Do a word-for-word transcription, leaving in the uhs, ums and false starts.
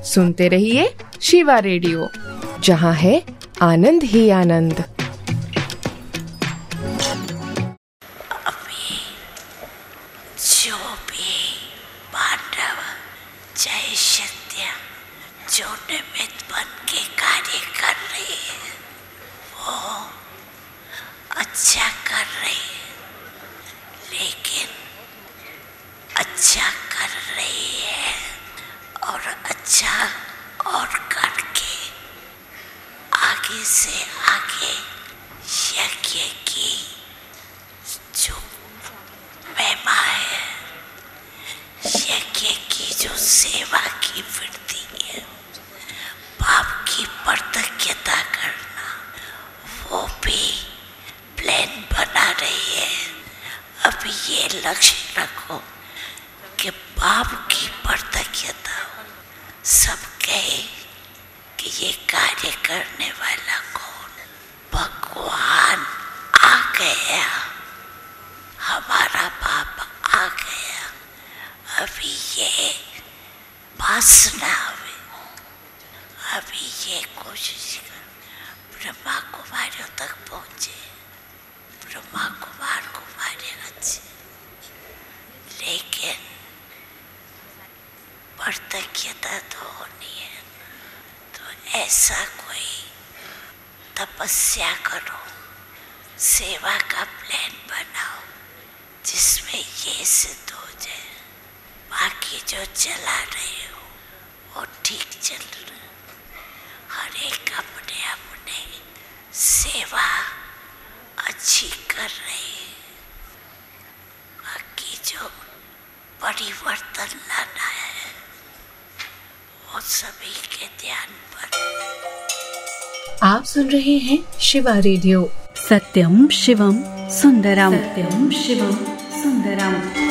सुनते रहिए शिवा रेडियो, जहाँ है आनंद ही आनंद। अभी जो भी पांडव जय शक्तियाँ जो निमित्त बन के कार्य कर रही है, वो अच्छा कर रही है, लेकिन अच्छा कर रही है और अच्छा और करके आगे से आगे यज्ञ की जो महिमा है, यज्ञ की जो सेवा की वृद्धि है, पाप की प्रतिज्ञता करना, वो भी प्लान बना रही है। अब ये लक्ष्य रखो कि पाप की प्रतिज्ञता सब कहे कि ये कार्य करने वाला कौन? भगवान आ गया, हमारा पाप आ गया। अभी ये वासना हुई, अभी ये कोशिश कर ब्रह्मा कुमारियों तक पहुँचे, ब्रह्मा कुमार कुमारी अच्छे, लेकिन प्रतिज्ञता तो होनी है। तो ऐसा कोई तपस्या करो, सेवा का प्लान बनाओ जिसमें ये सिद्ध हो जाए, बाकी जो चला रहे हो वो ठीक चल रहा है। हर एक अपने अपने सेवा अच्छी कर रहे हैं, बाकी जो परिवर्तन लाना है वो सभी के ध्यान पर। आप सुन रहे हैं शिवा रेडियो। सत्यम शिवम सुंदरम, सत्यम शिवम सुंदरम।